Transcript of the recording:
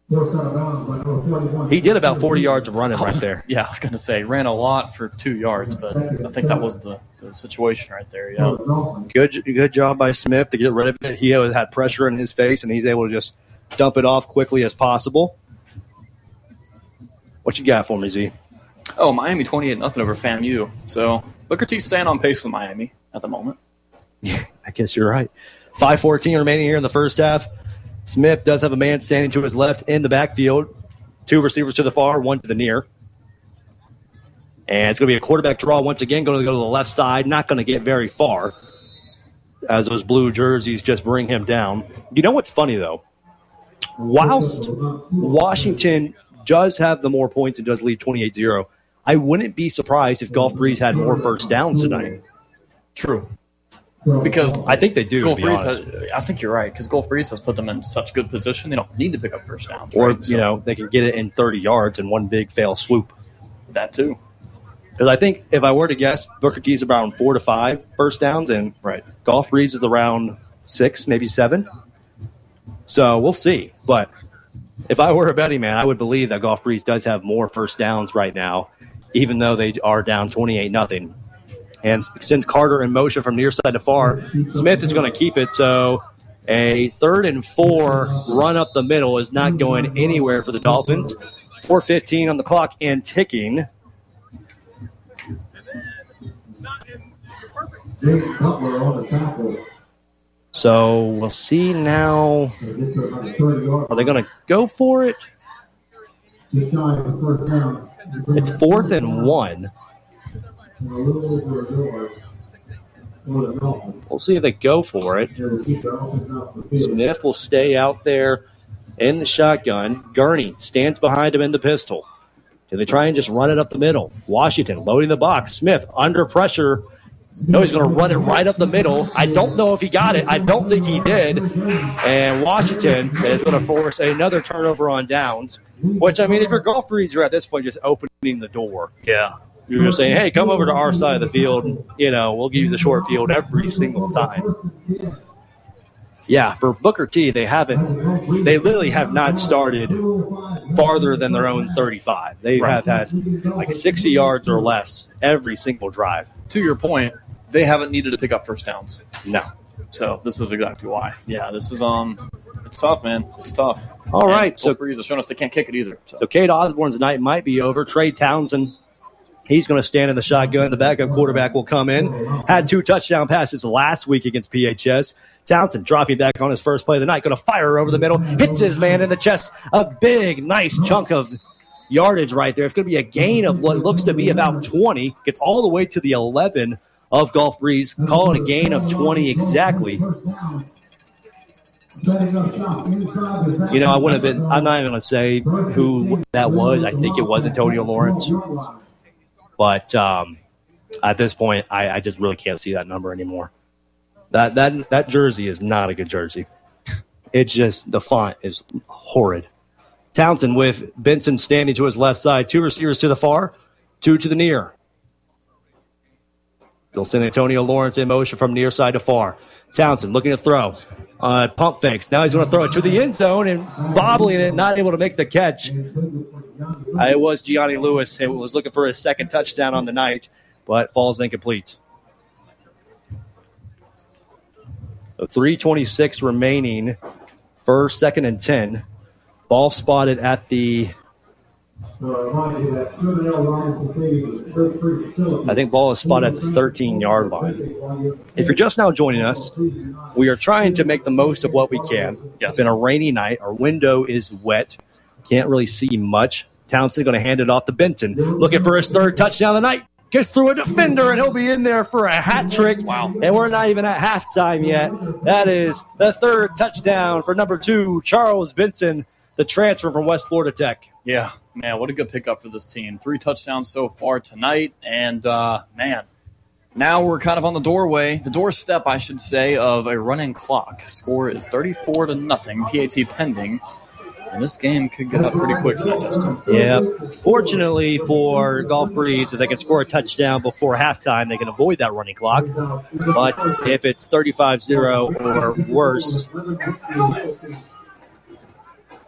He did about 40 yards of running right there. Yeah, I was going to say, ran a lot for 2 yards, but I think that was the situation right there. Yeah. Good job by Smith to get rid of it. He had pressure in his face, and he's able to just dump it off quickly as possible. What you got for me, Z? Oh, Miami 28-0 over FAMU. So Booker T's staying on pace with Miami at the moment. Yeah, I guess you're right. 5:14 remaining here in the first half. Smith does have a man standing to his left in the backfield. 2 receivers to the far, 1 to the near. And it's going to be a quarterback draw once again, going to go to the left side. Not going to get very far as those blue jerseys just bring him down. You know what's funny, though? Whilst Washington does have the more points and does lead 28-0, I wouldn't be surprised if Gulf Breeze had more first downs tonight. True. Because I think they do. Gulf Breeze I think you're right, because Gulf Breeze has put them in such good position, they don't need to pick up first downs. Or, right? they can get it in 30 yards in one big fail swoop. That too. Because I think if I were to guess, Booker T's around 4 to 5 first downs, and Gulf Breeze is around 6, maybe 7. So we'll see. But if I were a betting man, I would believe that Gulf Breeze does have more first downs right now, even though they are down 28-0. And since Carter in motion from near side to far, Smith is going to keep it. So a 3rd and 4 run up the middle is not going anywhere for the Dolphins. 4:15 on the clock and ticking. So we'll see now. Are they going to go for it? It's 4th and 1. We'll see if they go for it. Smith will stay out there in the shotgun. Gurney stands behind him in the pistol. Do they try and just run it up the middle? Washington loading the box. Smith under pressure. No, he's going to run it right up the middle. I don't know if he got it. I don't think he did. And Washington is going to force another turnover on downs, which, I mean, if you're Gulf Breeze, you're at this point just opening the door. Yeah. You're just saying, hey, come over to our side of the field. We'll give you the short field every single time. Yeah, for Booker T, they literally have not started farther than their own 35. They have had like 60 yards or less every single drive. To your point, they haven't needed to pick up first downs. No. So this is exactly why. Yeah, this is it's tough, man. It's tough. All right. So Breeze has shown us they can't kick it either. So Cade Osborne's night might be over. Trey Townsend, he's going to stand in the shotgun. The backup quarterback will come in. Had 2 touchdown passes last week against PHS. Townsend dropping back on his first play of the night. Going to fire over the middle. Hits his man in the chest. A big, nice chunk of yardage right there. It's going to be a gain of what looks to be about 20. Gets all the way to the 11 of Gulf Breeze. Call it a gain of 20 exactly. I'm not even going to say who that was. I think it was Antonio Lawrence. But at this point, I just really can't see that number anymore. That jersey is not a good jersey. It's just, the font is horrid. Townsend with Benson standing to his left side. 2 receivers to the far, 2 to the near. They'll send Antonio Lawrence in motion from near side to far. Townsend looking to throw. Pump fakes. Now he's going to throw it to the end zone and bobbling it, not able to make the catch. It was Gianni Lewis who was looking for his second touchdown on the night, but falls incomplete. 3:26 remaining. First, 2nd, and 10. Ball spotted at the... I think ball is spotted at the 13-yard line. If you're just now joining us, we are trying to make the most of what we can. Yes. It's been a rainy night. Our window is wet. Can't really see much. Townsend going to hand it off to Benton. Looking for his 3rd touchdown of the night. Gets through a defender, and he'll be in there for a hat trick. Wow. And we're not even at halftime yet. That is the 3rd touchdown for number 2, Charles Benson, the transfer from West Florida Tech. Yeah, man, what a good pickup for this team. 3 touchdowns so far tonight. And, man, now we're kind of on the doorstep, I should say, of a running clock. Score is 34-0, PAT pending. And this game could get up pretty quick tonight, Justin. Yeah. Fortunately for Gulf Breeze, if they can score a touchdown before halftime, they can avoid that running clock. But if it's 35-0 or worse,